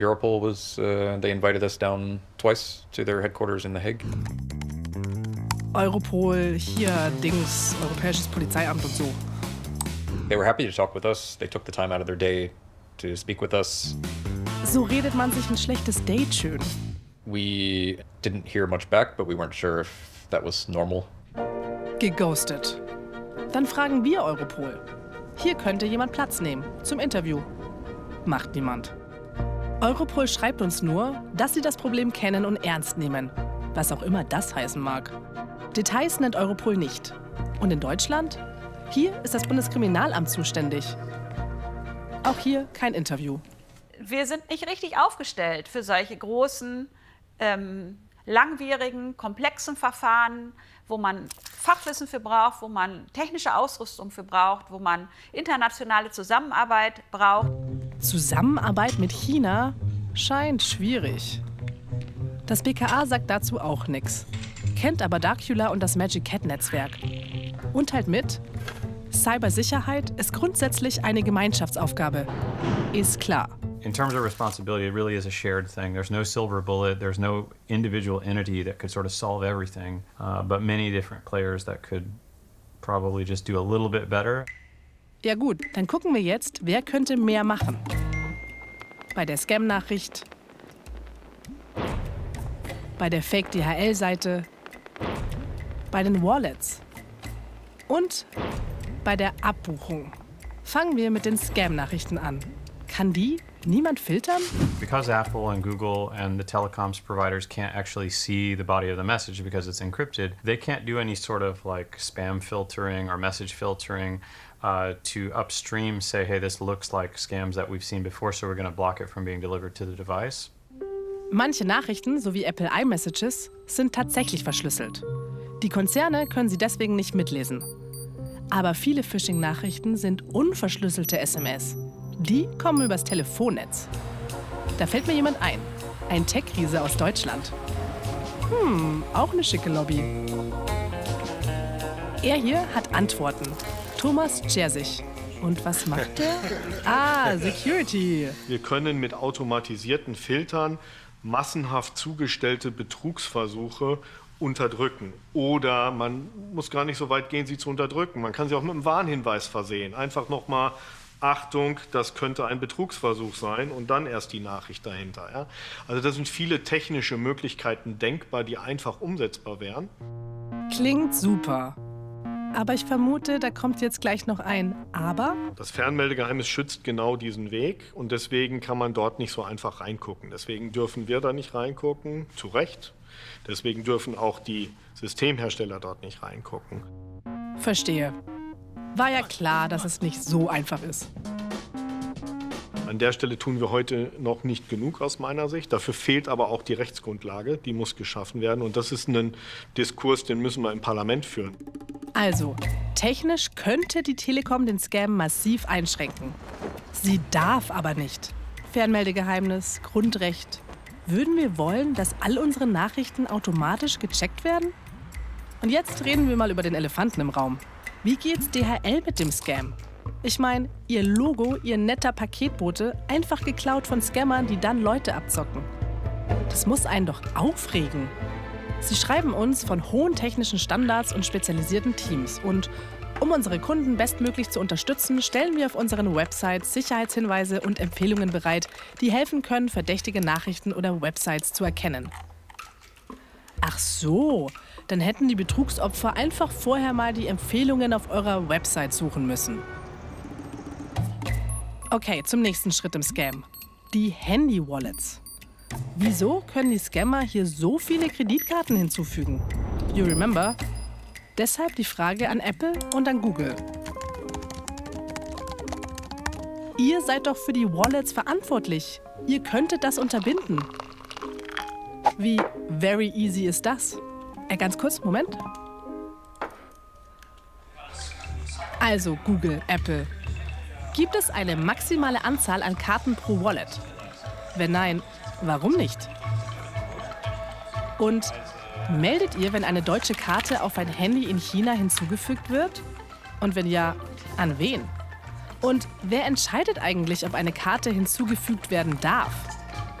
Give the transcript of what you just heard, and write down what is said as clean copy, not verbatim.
Europol they invited us down twice to their headquarters in The Hague. Europol, hier Dings, Europäisches Polizeiamt und so. They were happy to talk with us. They took the time out of their day to speak with us. So redet man sich ein schlechtes Date schön. We didn't hear much back, but we weren't sure if that was normal. Geghostet. Dann fragen wir Europol. Hier könnte jemand Platz nehmen, zum Interview. Macht niemand. Europol schreibt uns nur, dass sie das Problem kennen und ernst nehmen. Was auch immer das heißen mag. Details nennt Europol nicht. Und in Deutschland? Hier ist das Bundeskriminalamt zuständig. Auch hier kein Interview. Wir sind nicht richtig aufgestellt für solche großen, langwierigen, komplexen Verfahren, wo man Fachwissen für braucht, wo man technische Ausrüstung für braucht, wo man internationale Zusammenarbeit braucht. Zusammenarbeit mit China scheint schwierig. Das BKA sagt dazu auch nichts, kennt aber Darkula und das Magic Cat-Netzwerk. Und teilt mit, Cybersicherheit ist grundsätzlich eine Gemeinschaftsaufgabe. Ist klar. In terms of responsibility, it really is a shared thing. There's no silver bullet. There's no individual entity that could sort of solve everything, but many different players that could probably just do a little bit better. Ja gut, dann gucken wir jetzt, wer könnte mehr machen. Bei der Scam-Nachricht, bei der Fake-DHL-Seite, bei den Wallets und bei der Abbuchung. Fangen wir mit den Scam-Nachrichten an. Kann die niemand filtern? Because Apple and Google and the telecoms providers can't actually see the body of the message because it's encrypted, they can't do any sort of like spam filtering or message filtering to upstream say, hey, this looks like scams that we've seen before, so we're going to block it from being delivered to the device. Manche Nachrichten, so wie Apple iMessages, sind tatsächlich verschlüsselt. Die Konzerne können sie deswegen nicht mitlesen. Aber viele Phishing-Nachrichten sind unverschlüsselte SMS. Die kommen übers Telefonnetz. Da fällt mir jemand ein. Ein Tech-Riese aus Deutschland. Auch eine schicke Lobby. Er hier hat Antworten. Thomas Dzerzig. Und was macht er? Security. Wir können mit automatisierten Filtern massenhaft zugestellte Betrugsversuche unterdrücken. Oder man muss gar nicht so weit gehen, sie zu unterdrücken. Man kann sie auch mit einem Warnhinweis versehen. Einfach nochmal, Achtung, das könnte ein Betrugsversuch sein und dann erst die Nachricht dahinter. Ja? Also da sind viele technische Möglichkeiten denkbar, die einfach umsetzbar wären. Klingt super. Aber ich vermute, da kommt jetzt gleich noch ein Aber. Das Fernmeldegeheimnis schützt genau diesen Weg und deswegen kann man dort nicht so einfach reingucken. Deswegen dürfen wir da nicht reingucken, zu Recht. Deswegen dürfen auch die Systemhersteller dort nicht reingucken. Verstehe. War ja klar, dass es nicht so einfach ist. An der Stelle tun wir heute noch nicht genug aus meiner Sicht. Dafür fehlt aber auch die Rechtsgrundlage, die muss geschaffen werden. Und das ist ein Diskurs, den müssen wir im Parlament führen. Also, technisch könnte die Telekom den Scam massiv einschränken. Sie darf aber nicht. Fernmeldegeheimnis, Grundrecht. Würden wir wollen, dass all unsere Nachrichten automatisch gecheckt werden? Und jetzt reden wir mal über den Elefanten im Raum. Wie geht's DHL mit dem Scam? Ich meine, ihr Logo, ihr netter Paketbote, einfach geklaut von Scammern, die dann Leute abzocken. Das muss einen doch aufregen. Sie schreiben uns von hohen technischen Standards und spezialisierten Teams. Und um unsere Kunden bestmöglich zu unterstützen, stellen wir auf unseren Websites Sicherheitshinweise und Empfehlungen bereit, die helfen können, verdächtige Nachrichten oder Websites zu erkennen. Ach so, dann hätten die Betrugsopfer einfach vorher mal die Empfehlungen auf eurer Website suchen müssen. Okay, zum nächsten Schritt im Scam. Die Handy-Wallets. Wieso können die Scammer hier so viele Kreditkarten hinzufügen? You remember? Deshalb die Frage an Apple und an Google. Ihr seid doch für die Wallets verantwortlich. Ihr könntet das unterbinden. Wie very easy ist das? Ganz kurz, Moment. Also Google, Apple. Gibt es eine maximale Anzahl an Karten pro Wallet? Wenn nein, warum nicht? Und meldet ihr, wenn eine deutsche Karte auf ein Handy in China hinzugefügt wird? Und wenn ja, an wen? Und wer entscheidet eigentlich, ob eine Karte hinzugefügt werden darf?